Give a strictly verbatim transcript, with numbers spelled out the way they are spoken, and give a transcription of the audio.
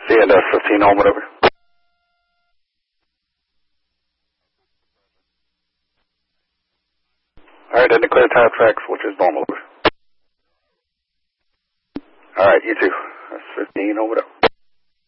C N S fifteen home, whatever. Alright, then declare tire tracks, which is normal. Alright, you too. That's fifteen home, whatever.